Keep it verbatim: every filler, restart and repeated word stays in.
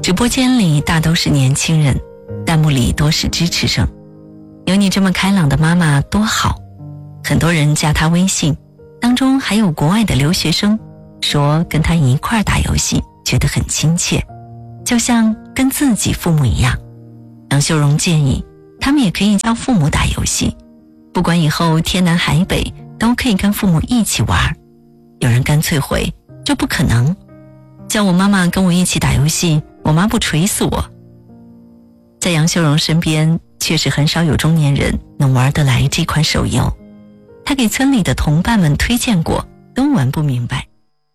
直播间里大都是年轻人，弹幕里多是支持声。有你这么开朗的妈妈多好。很多人加她微信，当中还有国外的留学生，说跟她一块打游戏觉得很亲切，就像跟自己父母一样。杨秀荣建议他们也可以教父母打游戏，不管以后天南海北都可以跟父母一起玩。有人干脆回，这不可能，叫我妈妈跟我一起打游戏，我妈不锤死我。在杨秀荣身边确实很少有中年人能玩得来这款手游，他给村里的同伴们推荐过，都玩不明白。